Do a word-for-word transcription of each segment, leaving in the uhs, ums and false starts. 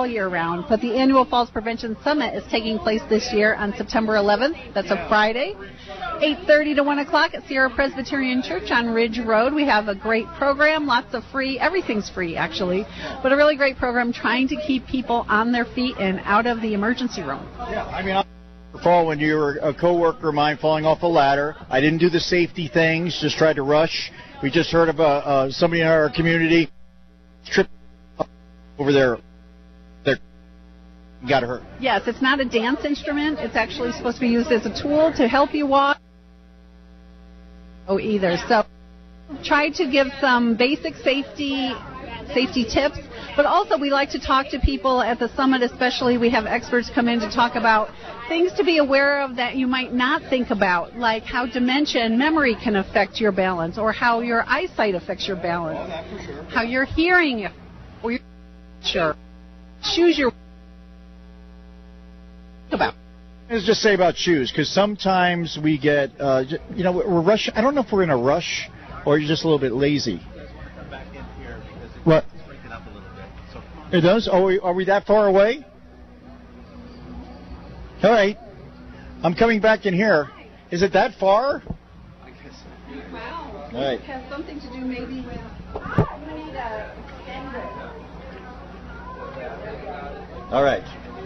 all year round. But the annual Falls Prevention Summit is taking place this year on September eleventh. That's a Friday, eight thirty to one o'clock at Sierra Presbyterian Church on Ridge Road. We have a great program, lots of free, everything's free actually, but a really great program trying to keep people on their feet and out of the emergency room. Yeah, I mean, I recall when you were a coworker of mine falling off a ladder. I didn't do the safety things, just tried to rush. We just heard of uh, uh, somebody in our community tripped over there. There got hurt. Yes, it's not a dance instrument. It's actually supposed to be used as a tool to help you walk. Oh, either. So try to give some basic safety safety tips, but also we like to talk to people at the summit, especially we have experts come in to talk about things to be aware of that you might not think about, like how dementia and memory can affect your balance, or how your eyesight affects your balance, Oh, that's for sure. how your hearing or your sure shoes you're about. Let's just say about shoes, because sometimes we get, uh, you know, we're rushing. I don't know if we're in a rush or you're just a little bit lazy. What? It does? Are we, are we that far away? All right. I'm coming back in here. Is it that far? Wow. All right. It has something to do maybe with you need a extender. All right.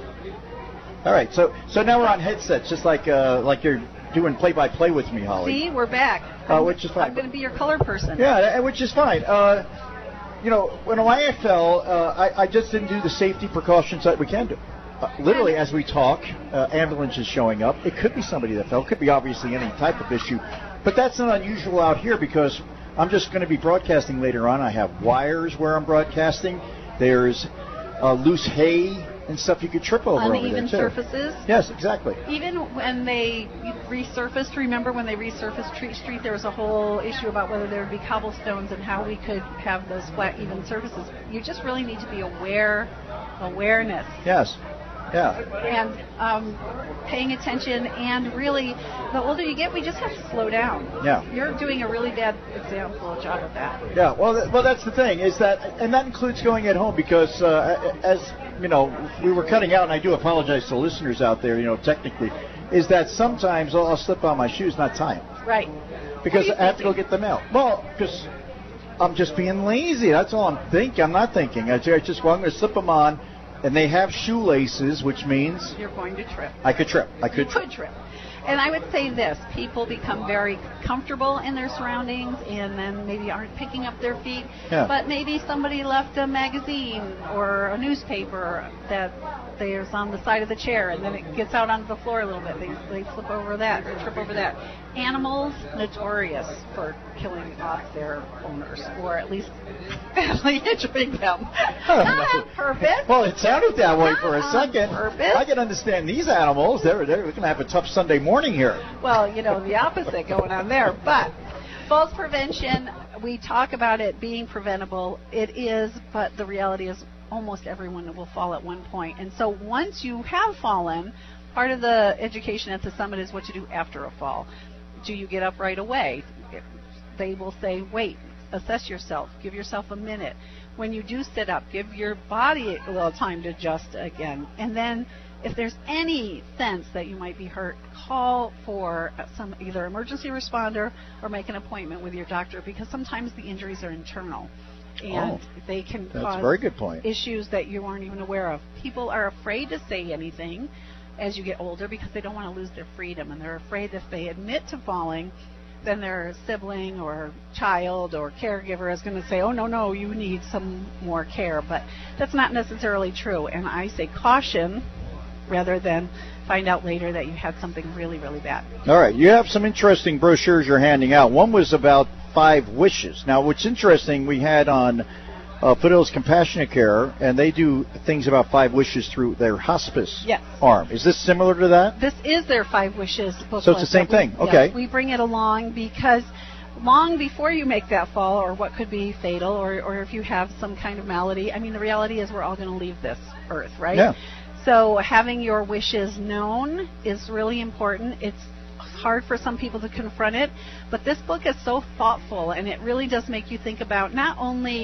All right. So so now we're on headsets, just like uh, like you're doing play-by-play with me, Holly. See, we're back. Uh, which is fine. I'm going to be your color person. Yeah, which is fine. Uh, you know, when I fell, uh, I, I just didn't do the safety precautions that we can do. Uh, literally, as we talk, uh, ambulance is showing up. It could be somebody that fell. It could be obviously any type of issue. But that's not unusual out here because I'm just going to be broadcasting later on. I have wires where I'm broadcasting. There's uh, loose hay and stuff you could trip over over there, Uneven too. surfaces. Yes, exactly. Even when they resurfaced, remember when they resurfaced Treat Street, there was a whole issue about whether there would be cobblestones and how we could have those flat, even surfaces. You just really need to be aware, awareness. Yes. Yeah. And um, paying attention, and really, the older you get, we just have to slow down. Yeah. You're doing a really bad example job of that. Yeah, well, th- well, that's the thing is that, and that includes going at home because, uh, as you know, we were cutting out, and I do apologize to listeners out there, you know, technically, is that sometimes I'll, I'll slip on my shoes, not tie 'em. Right. Because I have to go get them out. Well, because I'm just being lazy. That's all I'm thinking. I'm not thinking. I just, well, I'm going to slip them on, and they have shoelaces, which means You're going to trip. I could trip. I could You trip. could trip. And I would say this, people become very comfortable in their surroundings and then maybe aren't picking up their feet. Yeah. But maybe somebody left a magazine or a newspaper that there's on the side of the chair, and then it gets out onto the floor a little bit. They, they slip over that or trip over that. Animals, notorious for killing off their owners, or at least badly injuring them. Not on purpose. Well, it sounded that way Not for a on second. purpose. I can understand these animals. They're, they're going to have a tough Sunday morning here. Well, you know, the opposite going on there. But falls prevention, we talk about it being preventable. It is, but the reality is almost everyone will fall at one point. And so once you have fallen, part of the education at the summit is what to do after a fall. Do you get up right away? They will say, wait, assess yourself. Give yourself a minute. When you do sit up, give your body a little time to adjust again. And then if there's any sense that you might be hurt, call for some either emergency responder or make an appointment with your doctor, because sometimes the injuries are internal. And Oh, they can that's cause a very good point. issues that you aren't even aware of. People are afraid to say anything as you get older because they don't want to lose their freedom, and they're afraid if they admit to falling, then their sibling or child or caregiver is going to say, oh, no, no, you need some more care. But that's not necessarily true. And I say caution rather than find out later that you had something really, really bad. All right. You have some interesting brochures you're handing out. One was about five wishes. Now, what's interesting, we had on uh, Foothills Compassionate Care, and they do things about five wishes through their hospice Yes. arm. Is this similar to that? This is their Five Wishes booklet. So it's the same that we- thing. yes, Okay. we bring it along because long before you make that fall, or what could be fatal, or, or if you have some kind of malady, I mean, the reality is we're all going to leave this earth, right? Yeah. So having your wishes known is really important. It's hard for some people to confront it, but this book is so thoughtful, and it really does make you think about not only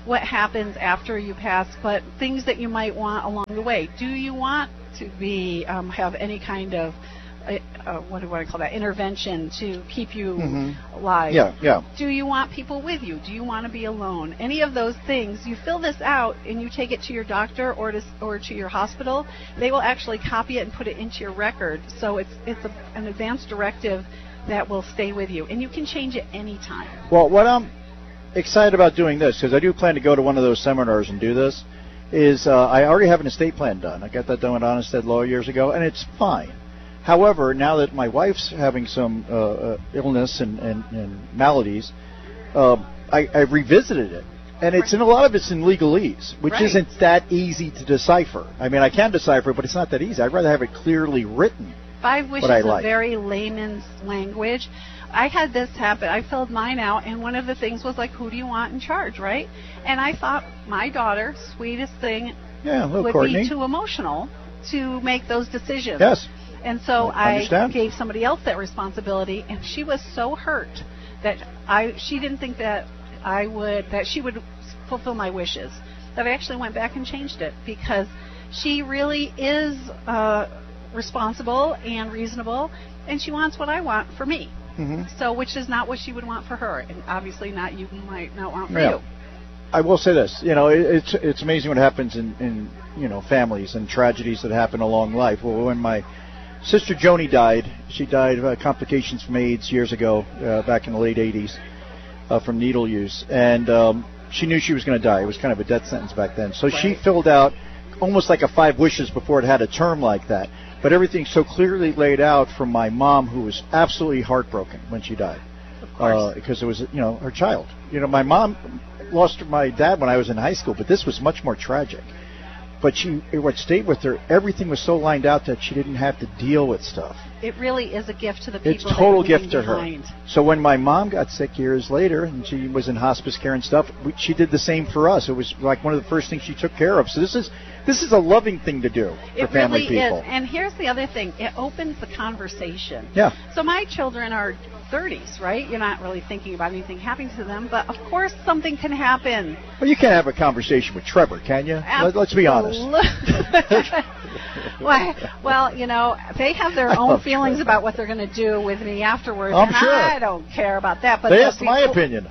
what happens after you pass, but things that you might want along the way. Do you want to be um, have any kind of uh, uh, what do I call that intervention to keep you mm-hmm. alive? Yeah, yeah. Do you want people with you? Do you want to be alone? Any of those things, you fill this out and you take it to your doctor or to or to your hospital. They will actually copy it and put it into your record. So it's it's a, an advanced directive that will stay with you, and you can change it anytime. Well, what I'm excited about doing this, because I do plan to go to one of those seminars and do this, is uh, I already have an estate plan done. I got that done with Onstead Law years ago, and it's fine. However, now that my wife's having some uh, uh, illness and, and, and maladies, uh, I, I revisited it. And it's in a lot of it's in legalese, which right. isn't that easy to decipher. I mean, I can decipher it, but it's not that easy. I'd rather have it clearly written. Five wishes is like. a very layman's language. I had this happen. I filled mine out, and one of the things was like, who do you want in charge, right? And I thought my daughter, sweetest thing, yeah, would Courtney. be too emotional to make those decisions. Yes. And so I, I gave somebody else that responsibility, and she was so hurt that I she didn't think that I would that she would fulfill my wishes. That I actually went back and changed it, because she really is uh, responsible and reasonable, and she wants what I want for me. Mm-hmm. So, which is not what she would want for her, and obviously not you might not want for yeah. you. I will say this, you know, it, it's it's amazing what happens in, in you know families and tragedies that happen along life. Well, when my sister Joni died, she died of uh, complications from AIDS years ago, uh, back in the late eighties, uh, from needle use, and um, she knew she was going to die. It was kind of a death sentence back then. So right. she filled out almost like a five wishes before it had a term like that. But everything's so clearly laid out from my mom, who was absolutely heartbroken when she died, of course. Uh, because it was, you know, her child. You know, my mom lost my dad when I was in high school, but this was much more tragic. But she, what stayed with her, everything was so lined out that she didn't have to deal with stuff. It really is a gift to the people. It's a total that gift to behind. her. So when my mom got sick years later, and she was in hospice care and stuff, we, she did the same for us. It was like one of the first things she took care of. So this is this is a loving thing to do for it family really people. Is. And here's the other thing: it opens the conversation. Yeah. So my children are thirties, right? You're not really thinking about anything happening to them, but of course something can happen. Well, you can't have a conversation with Trevor, can you? Absolutely. Let's be honest. well, well, you know, they have their own feelings about what they're going to do with me afterwards. I'm and sure. I don't care about that. But they the asked my before- opinion.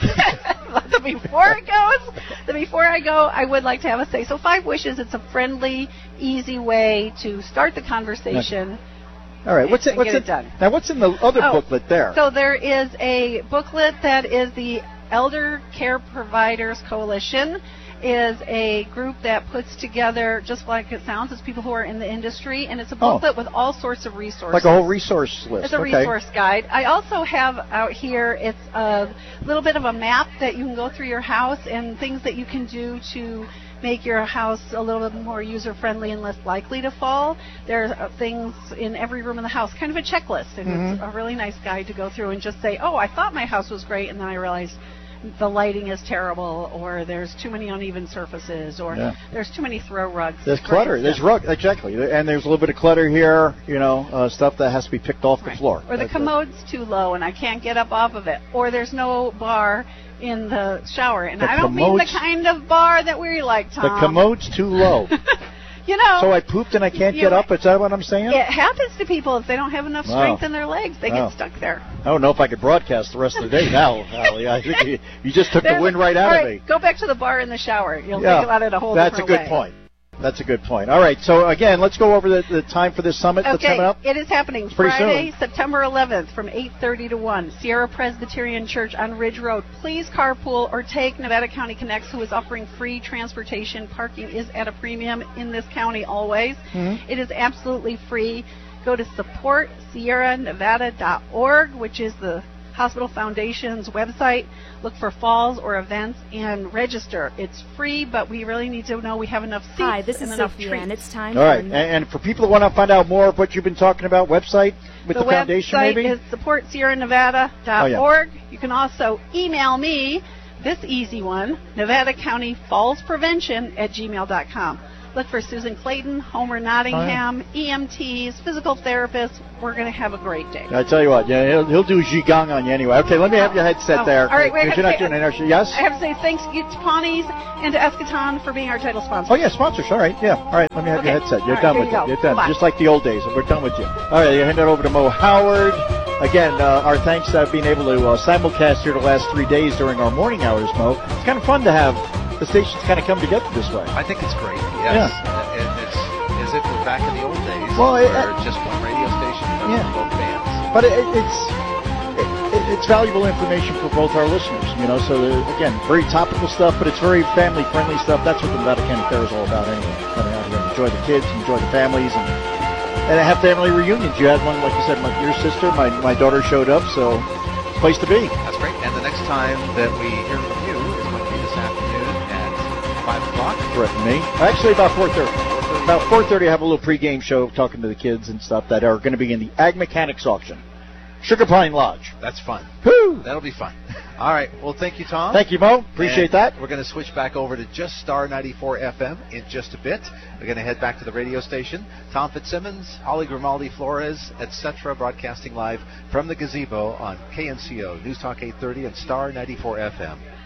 the before it goes, the before I go, I would like to have a say. So five wishes. It's a friendly, easy way to start the conversation. Okay. All right, what's it? What's get it it done? Now, what's in the other oh, booklet there? So there is a booklet that is the Elder Care Providers Coalition. Is a group that puts together, just like it sounds, it's people who are in the industry, and it's a booklet oh. with all sorts of resources. Like a whole resource list. It's a okay. resource guide. I also have out here, it's a little bit of a map that you can go through your house and things that you can do to make your house a little bit more user-friendly and less likely to fall. There are things in every room in the house, kind of a checklist, and mm-hmm. it's a really nice guide to go through and just say, oh, I thought my house was great, and then I realized the lighting is terrible, or there's too many uneven surfaces, or yeah. there's too many throw rugs. There's clutter. There's rug, exactly. And there's a little bit of clutter here, you know, uh, stuff that has to be picked off the right. floor. Or the That's commode's it. too low, and I can't get up off of it. Or there's no bar in the shower. And the I don't mean the kind of bar that we like, Tom. The commode's too low. You know, so I pooped and I can't you, get up? Is that what I'm saying? It happens to people if they don't have enough strength wow. in their legs. They wow. get stuck there. I don't know if I could broadcast the rest of the day now, Allie. I think you, you just took There's, the wind right out all right, of me. Go back to the bar in the shower. You'll yeah, think about it a whole that's different a good way. point. That's a good point. All right, so again, let's go over the, the time for this summit okay, that's coming up. It is happening it's pretty Friday, soon. September eleventh from eight thirty to one. Sierra Presbyterian Church on Ridge Road. Please carpool or take Nevada County Connects, who is offering free transportation. Parking is at a premium in this county always. Mm-hmm. It is absolutely free. Go to support sierra nevada dot org, which is the Hospital Foundation's website. Look for falls or events and register. It's free, but we really need to know we have enough seats. Hi, this and is enough Sophia, treats. and it's time All right, for... and, and for people that want to find out more of what you've been talking about, website with the, the foundation, website maybe? is support sierra nevada dot org. Oh, yeah. You can also email me, this easy one, Nevada County Falls Prevention at gmail dot com. Look for Susan Clayton, Homer Nottingham, Fine. E M Ts, physical therapists. We're going to have a great day. I tell you what, yeah, he'll, he'll do Qigong on you anyway. Okay, let me have your headset Oh, there. all right, wait, Because you're I not have doing to an inertia. Yes? I have to say thanks to Pawnees and to Eschaton for being our title sponsor. Oh, yeah, sponsors. All right, yeah. All right, let me have Okay. your headset. You're All right, done here with you it. go. You're done. Bye. Just like the old days. We're done with you. All right, you hand it over to Mo Howard. Again, uh, our thanks uh, being able to uh, simulcast here the last three days during our morning hours, Mo. It's kind of fun to have the stations kind of come together this way. I think it's great. Yes. Yeah. Uh, and it's as if we're back in the old days Well, it- where uh, just one radio station and Yeah. both bands. But it, it's it, it's valuable information for both our listeners, you know. So uh, again, very topical stuff, but it's very family-friendly stuff. That's what the Nevada County Fair is all about, anyway. Coming out here, enjoy the kids, enjoy the families, and and have family reunions. You had one, like you said, my, your sister, my my daughter showed up, so it's a place to be. That's great. And the next time that we hear from you is going to be this afternoon at five o'clock. Correct me. Actually, about four thirty. About four thirty, I have a little pregame show talking to the kids and stuff that are going to be in the Ag Mechanics auction, Sugar Pine Lodge. That's fun. Woo! That'll be fun. All right. Well, thank you, Tom. Thank you, Mo. Appreciate And that. We're going to switch back over to just Star ninety-four F M in just a bit. We're going to head back to the radio station. Tom Fitzsimmons, Holly Grimaldi Flores, et cetera, broadcasting live from the gazebo on K N C O News Talk eight thirty and Star ninety-four F M.